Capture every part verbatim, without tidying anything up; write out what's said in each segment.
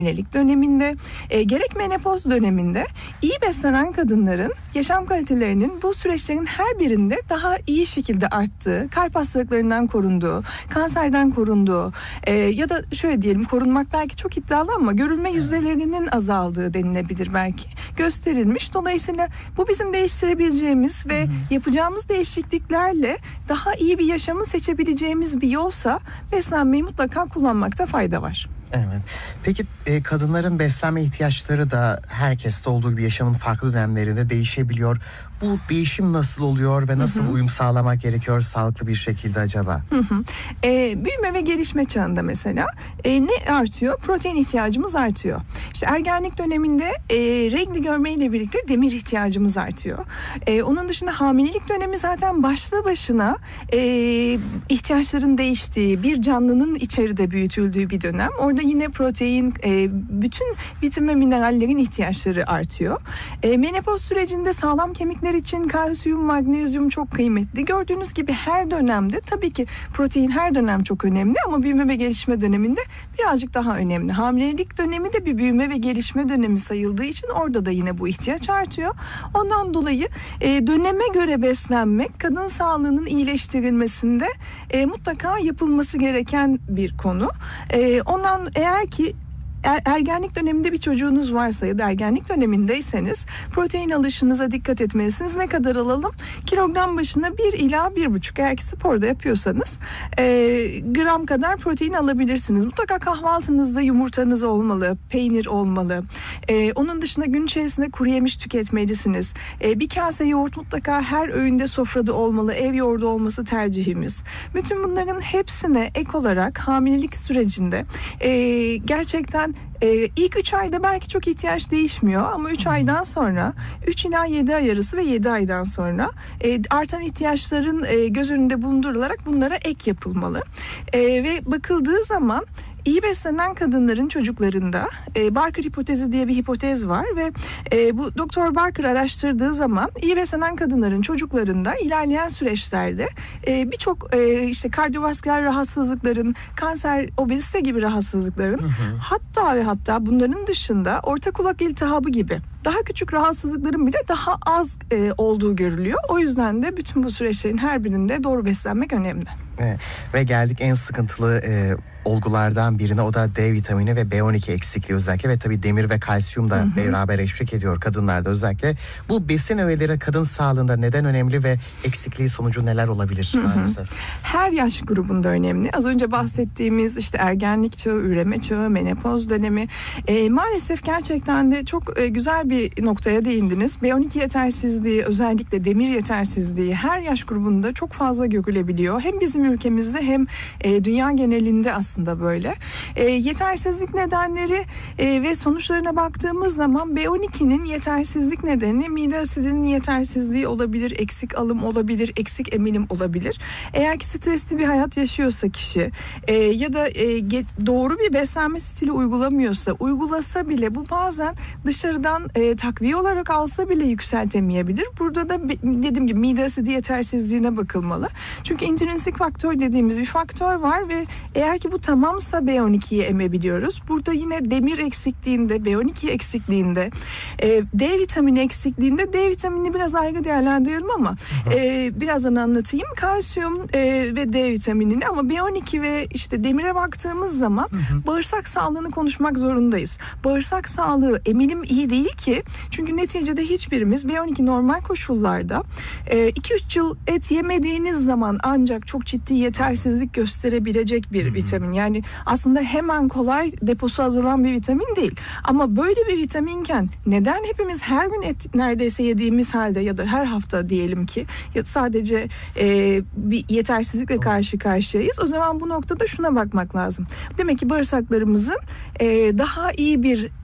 hamilelik döneminde, e, gerek menopoz döneminde iyi beslenen kadınların yaşam kalitelerinin bu süreçlerin her birinde daha iyi şekilde arttığı, kalp hastalıklarından korunduğu, kanserden korunduğu e, ya da şöyle diyelim, korunmak belki çok iddialı ama görülme yüzdelerinin azaldığı denilebilir belki, gösterilmiş. Dolayısıyla bu bizim değiştirebileceğimiz ve Hı-hı. yapacağımız değişikliklerle daha iyi bir yaşamı seçebileceğimiz bir yolsa beslenmeyi mutlaka kullanmakta fayda var. Evet. Peki e, kadınların beslenme ihtiyaçları da herkeste olduğu gibi yaşamın farklı dönemlerinde değişebiliyor. Bu değişim nasıl oluyor ve nasıl hı hı. uyum sağlamak gerekiyor sağlıklı bir şekilde acaba? Hı hı. E, büyüme ve gelişme çağında mesela e, ne artıyor? Protein ihtiyacımız artıyor. İşte ergenlik döneminde e, renkli görmeyle birlikte demir ihtiyacımız artıyor. E, onun dışında hamilelik dönemi zaten başlı başına e, ihtiyaçların değiştiği, bir canlının içeride büyütüldüğü bir dönem. Orada yine protein, e, bütün vitamin ve minerallerin ihtiyaçları artıyor. E, menopoz sürecinde sağlam kemikler için kalsiyum, magnezyum çok kıymetli. Gördüğünüz gibi her dönemde tabii ki protein her dönem çok önemli ama büyüme ve gelişme döneminde birazcık daha önemli. Hamilelik dönemi de bir büyüme ve gelişme dönemi sayıldığı için orada da yine bu ihtiyaç artıyor. Ondan dolayı e, döneme göre beslenmek kadın sağlığının iyileştirilmesinde e, mutlaka yapılması gereken bir konu. E, ondan eğer ki Er, ergenlik döneminde bir çocuğunuz varsa ya da ergenlik dönemindeyseniz protein alışınıza dikkat etmelisiniz. Ne kadar alalım? Kilogram başına bir ila bir buçuk. Eğer ki sporda yapıyorsanız e, gram kadar protein alabilirsiniz. Mutlaka kahvaltınızda yumurtanız olmalı, peynir olmalı. E, onun dışında gün içerisinde kuru yemiş tüketmelisiniz. E, bir kase yoğurt mutlaka her öğünde sofrada olmalı. Ev yoğurdu olması tercihimiz. Bütün bunların hepsine ek olarak hamilelik sürecinde e, gerçekten Ee, ilk üç ayda belki çok ihtiyaç değişmiyor ama üç aydan sonra, üç ila yedi ay arası ve yedi aydan sonra e, artan ihtiyaçların e, göz önünde bulundurularak bunlara ek yapılmalı. E, ve bakıldığı zaman İyi beslenen kadınların çocuklarında e, Barker hipotezi diye bir hipotez var ve e, bu Doktor Barker araştırdığı zaman iyi beslenen kadınların çocuklarında ilerleyen süreçlerde e, birçok e, işte kardiyovasküler rahatsızlıkların, kanser, obezite gibi rahatsızlıkların hı hı. hatta ve hatta bunların dışında orta kulak iltihabı gibi daha küçük rahatsızlıkların bile daha az e, olduğu görülüyor. O yüzden de bütün bu süreçlerin her birinde doğru beslenmek önemli. Evet. Ve geldik en sıkıntılı e, olgulardan birine, o da D vitamini ve B on iki eksikliği özellikle ve tabii demir ve kalsiyum da hı hı. beraber eşlik ediyor kadınlarda özellikle. Bu besin öğeleri kadın sağlığında neden önemli ve eksikliği sonucu neler olabilir hı hı. maalesef? Her yaş grubunda önemli. Az önce bahsettiğimiz işte ergenlik çağı, üreme çağı, menopoz dönemi e, maalesef gerçekten de çok e, güzel bir noktaya değindiniz. B on iki yetersizliği, özellikle demir yetersizliği her yaş grubunda çok fazla görülebiliyor. Hem bizim ülkemizde hem e, dünya genelinde aslında aslında böyle. E, yetersizlik nedenleri e, ve sonuçlarına baktığımız zaman B on ikinin yetersizlik nedeni mide asidinin yetersizliği olabilir, eksik alım olabilir, eksik emilim olabilir. Eğer ki stresli bir hayat yaşıyorsa kişi e, ya da e, ge, doğru bir beslenme stili uygulamıyorsa, uygulasa bile bu bazen dışarıdan e, takviye olarak alsa bile yükseltemeyebilir. Burada da dediğim gibi mide asidi yetersizliğine bakılmalı. Çünkü intrinsik faktör dediğimiz bir faktör var ve eğer ki bu tamamsa B on ikiyi emebiliyoruz. Burada yine demir eksikliğinde, B on iki eksikliğinde, e, D vitamini eksikliğinde, D vitaminini biraz ayrı değerlendirelim ama e, birazdan anlatayım. Kalsiyum e, ve D vitaminini ama B on iki ve işte demire baktığımız zaman hı hı. bağırsak sağlığını konuşmak zorundayız. Bağırsak sağlığı, emilim iyi değil ki. Çünkü neticede hiçbirimiz B on iki normal koşullarda iki üç yıl et yemediğiniz zaman ancak çok ciddi yetersizlik gösterebilecek bir hı hı. vitamin. Yani aslında hemen kolay deposu azalan bir vitamin değil. Ama böyle bir vitaminken neden hepimiz her gün et neredeyse yediğimiz halde ya da her hafta diyelim ki ya sadece e, bir yetersizlikle karşı karşıyayız. O zaman bu noktada şuna bakmak lazım. Demek ki bağırsaklarımızın e, daha iyi bir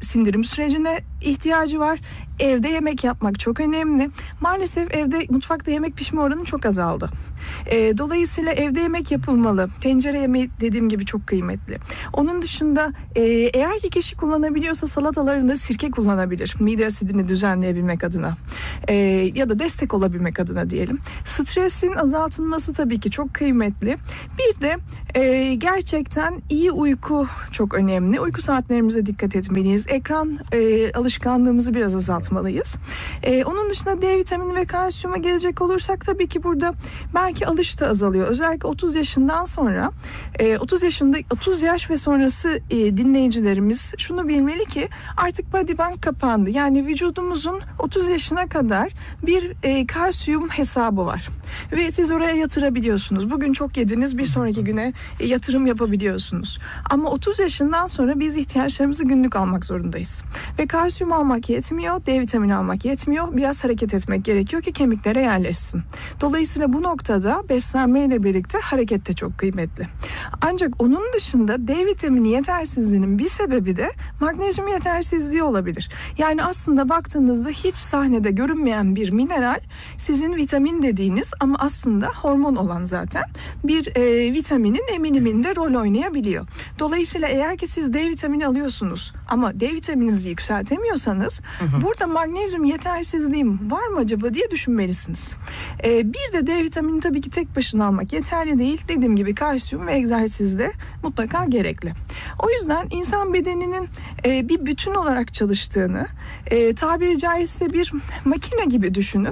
sindirim sürecine ihtiyacı var. Evde yemek yapmak çok önemli. Maalesef evde mutfakta yemek pişme oranı çok azaldı. E, dolayısıyla evde yemek yapılmalı. Tencere yemeği dediğim gibi çok kıymetli. Onun dışında e, eğer ki kişi kullanabiliyorsa salatalarında sirke kullanabilir. Mide asidini düzenleyebilmek adına. E, ya da destek olabilmek adına diyelim. Stresin azaltılması tabii ki çok kıymetli. Bir de e, gerçekten iyi uyku çok önemli. Uyku saatlerimize dikkat etmeliyiz. Ekran e, alışkanlığımızı biraz azaltmalıyız. E, onun dışında D vitamini ve kalsiyuma gelecek olursak tabii ki burada belki alış da azalıyor. Özellikle otuz yaşından sonra e, otuz yaşında otuz yaş ve sonrası e, dinleyicilerimiz şunu bilmeli ki artık body bank kapandı. Yani vücudumuzun otuz yaşına kadar bir e, kalsiyum hesabı var. Ve siz oraya yatırabiliyorsunuz. Bugün çok yediniz, bir sonraki güne e, yatırım yapabiliyorsunuz. Ama otuz yaşından sonra biz ihtiyaçlarımızı günlük almak zorundayız. Ve kalsiyum almak yetmiyor, D vitamini almak yetmiyor. Biraz hareket etmek gerekiyor ki kemiklere yerleşsin. Dolayısıyla bu noktada beslenmeyle birlikte hareket de çok kıymetli. Ancak onun dışında D vitamini yetersizliğinin bir sebebi de magnezyum yetersizliği olabilir. Yani aslında baktığınızda hiç sahnede görünmeyen bir mineral sizin vitamin dediğiniz ama aslında hormon olan zaten bir e, vitaminin eminiminde rol oynayabiliyor. Dolayısıyla eğer ki siz D vitamini alıyorsunuz ama D vitamininizi yükseltemiyorsanız hı hı. burada magnezyum yetersizliğim var mı acaba diye düşünmelisiniz. E, bir de D vitamini tabii ki tek başına almak yeterli değil. Dediğim gibi kalsiyum ve egzersiz de mutlaka gerekli. O yüzden insan bedeninin e, bir bütün olarak çalıştığını, e, tabiri caizse bir makine gibi düşünün.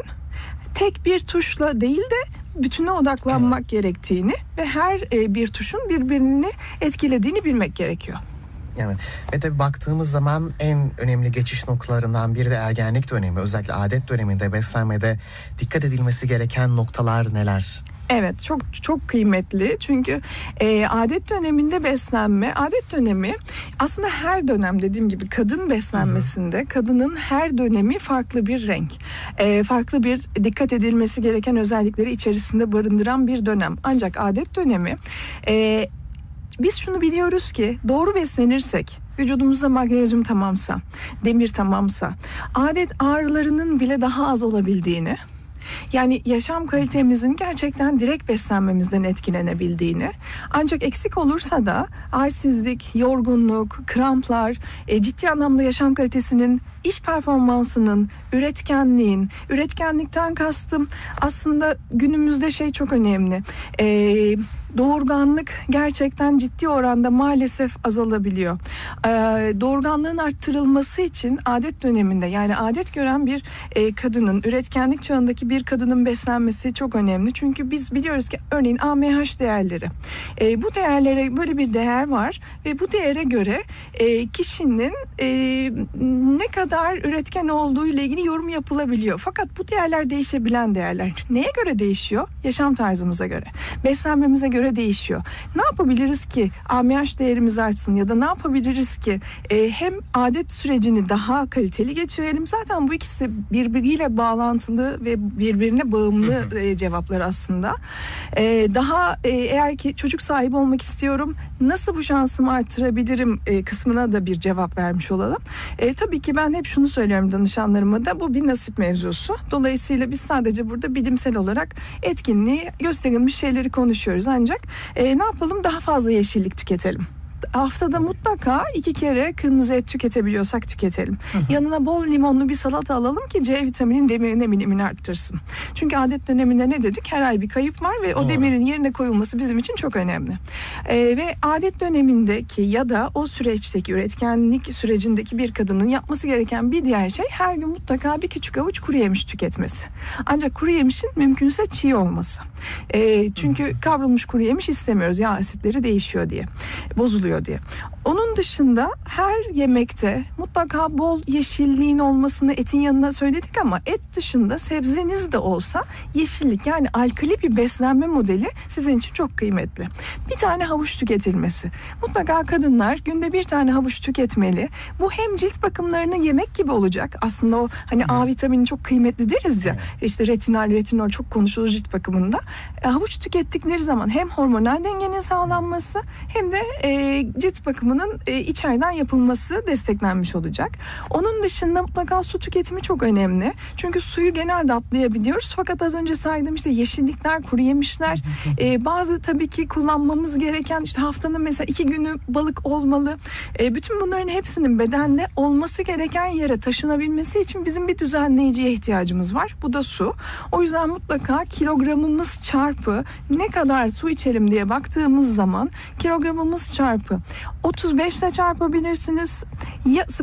Tek bir tuşla değil de bütüne odaklanmak evet. gerektiğini ve her e, bir tuşun birbirini etkilediğini bilmek gerekiyor. Evet. Ve tabii baktığımız zaman en önemli geçiş noktalarından biri de ergenlik dönemi. Özellikle adet döneminde beslenmede dikkat edilmesi gereken noktalar neler? Evet, çok çok kıymetli çünkü e, adet döneminde beslenme, adet dönemi aslında her dönem dediğim gibi kadın beslenmesinde Hı-hı. kadının her dönemi farklı bir renk, e, farklı bir dikkat edilmesi gereken özellikleri içerisinde barındıran bir dönem. Ancak adet dönemi e, biz şunu biliyoruz ki doğru beslenirsek, vücudumuzda magnezyum tamamsa, demir tamamsa, adet ağrılarının bile daha az olabildiğini, yani yaşam kalitemizin gerçekten direkt beslenmemizden etkilenebildiğini, ancak eksik olursa da halsizlik, yorgunluk, kramplar, e, ciddi anlamda yaşam kalitesinin, iş performansının, üretkenliğin, üretkenlikten kastım aslında günümüzde şey çok önemli. E, doğurganlık gerçekten ciddi oranda maalesef azalabiliyor. E, doğurganlığın arttırılması için adet döneminde, yani adet gören bir e, kadının, üretkenlik çağındaki bir kadının beslenmesi çok önemli. Çünkü biz biliyoruz ki örneğin A M H değerleri, e, bu değerlere böyle bir değer var ve bu değere göre e, kişinin e, ne kadar üretken olduğu ile ilgili yorum yapılabiliyor. Fakat bu değerler değişebilen değerler. Neye göre değişiyor? Yaşam tarzımıza göre, beslenmemize göre değişiyor. Ne yapabiliriz ki A M H değerimiz artsın ya da ne yapabiliriz ki e, hem adet sürecini daha kaliteli geçirelim. Zaten bu ikisi birbiriyle bağlantılı ve birbirine bağımlı e, cevaplar aslında. E, daha e, eğer ki çocuk sahibi olmak istiyorum, nasıl bu şansımı arttırabilirim e, kısmına da bir cevap vermiş olalım. E, tabii ki ben hep şunu söylüyorum danışanlarıma da, bu bir nasip mevzusu. Dolayısıyla biz sadece burada bilimsel olarak etkinliği gösterilmiş şeyleri konuşuyoruz. Ancak e, ne yapalım? Daha fazla yeşillik tüketelim. Haftada mutlaka iki kere kırmızı et tüketebiliyorsak tüketelim. Hı hı. Yanına bol limonlu bir salata alalım ki C vitaminin demirin eminimini arttırsın. Çünkü adet döneminde ne dedik? Her ay bir kayıp var ve o Doğru. demirin yerine koyulması bizim için çok önemli. Ee, ve adet dönemindeki ya da o süreçteki üretkenlik sürecindeki bir kadının yapması gereken bir diğer şey her gün mutlaka bir küçük avuç kuru yemiş tüketmesi. Ancak kuru yemişin mümkünse çiğ olması. Ee, çünkü hı hı. kavrulmuş kuru yemiş istemiyoruz. Yağ asitleri değişiyor diye. Bozuluyor diye. Onun dışında her yemekte mutlaka bol yeşilliğin olmasını etin yanına söyledik ama et dışında sebzeniz de olsa yeşillik, yani alkali bir beslenme modeli sizin için çok kıymetli. Bir tane havuç tüketilmesi. Mutlaka kadınlar günde bir tane havuç tüketmeli. Bu hem cilt bakımlarının yemek gibi olacak. Aslında o hani hmm. A vitamini çok kıymetli deriz ya. Hmm. İşte retinal, retinol çok konuşulur cilt bakımında. E, havuç tükettikleri zaman hem hormonal dengenin sağlanması hem de e, cilt bakımının kısmının e, içeriden yapılması desteklenmiş olacak. Onun dışında mutlaka su tüketimi çok önemli. Çünkü suyu genelde atlayabiliyoruz. Fakat az önce saydığım işte yeşillikler, kuru yemişler, e, bazı tabii ki kullanmamız gereken işte haftanın mesela iki günü balık olmalı. E, bütün bunların hepsinin bedende olması gereken yere taşınabilmesi için bizim bir düzenleyiciye ihtiyacımız var. Bu da su. O yüzden mutlaka kilogramımız çarpı ne kadar su içelim diye baktığımız zaman kilogramımız çarpı otuz beş ile çarpabilirsiniz. Ya